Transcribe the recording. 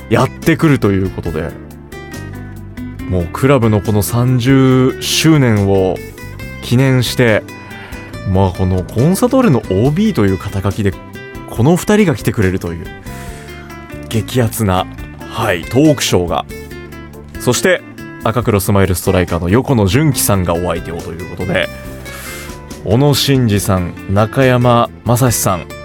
やってくるということで、もうクラブのこの30周年を記念して、このコンサドーレの OB という肩書きでこの2人が来てくれるという激アツな、トークショーが、そして赤黒スマイルストライカーの横野純喜さんがお相手をということで、小野伸二さん、中山雅史さん、